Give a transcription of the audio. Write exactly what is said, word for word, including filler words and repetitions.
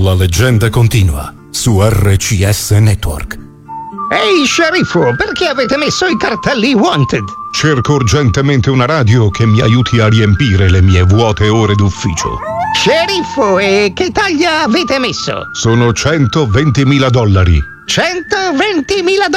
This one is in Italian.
La leggenda continua su R C S Network. Ehi, sceriffo, perché avete messo i cartelli wanted? Cerco urgentemente una radio che mi aiuti a riempire le mie vuote ore d'ufficio. Sceriffo, e che taglia avete messo? Sono centoventimila dollari. centoventimila